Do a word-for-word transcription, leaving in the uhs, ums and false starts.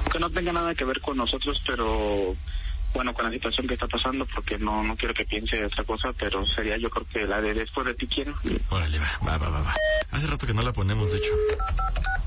que no tenga nada que ver con nosotros, pero bueno, con la situación que está pasando, porque no no quiero que piense otra cosa, pero sería yo creo que la de Después de ti quiero. Órale, va, va, va, va. Hace rato que no la ponemos, de hecho.